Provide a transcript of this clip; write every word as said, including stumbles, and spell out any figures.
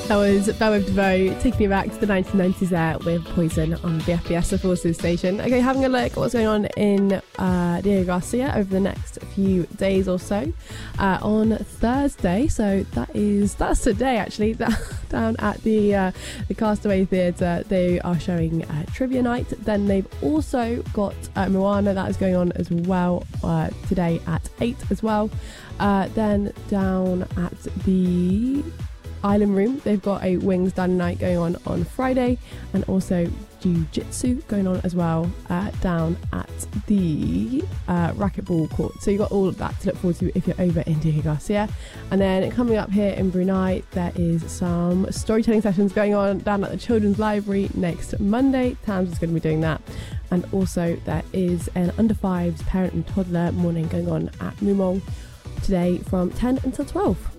That was Belle of DeVoe taking me back to the nineteen nineties there with Poison on the F B S, the Forces station. Okay, having a look at what's going on in uh, Diego Garcia over the next few days or so. Uh, on Thursday, so that is that's today actually, down at the uh, the Castaway Theatre, they are showing uh, Trivia Night. Then they've also got uh, Moana, that is going on as well uh, today at eight as well. Uh, then down at the Island Room, they've got a Wings Dining Night going on on Friday, and also Jiu-Jitsu going on as well uh, down at the uh, Racquetball Court. So you've got all of that to look forward to if you're over in Diego Garcia. And then coming up here in Brunei, there is some storytelling sessions going on down at the Children's Library next Monday. Tams is going to be doing that. And also there is an under fives parent and toddler morning going on at Mumong today from ten until twelve.